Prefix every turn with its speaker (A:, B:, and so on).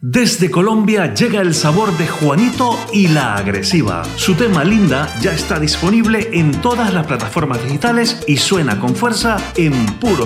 A: Desde Colombia llega el sabor de Juanito y la Agresiva. Su tema Linda ya está disponible en todas las plataformas digitales y suena con fuerza en puro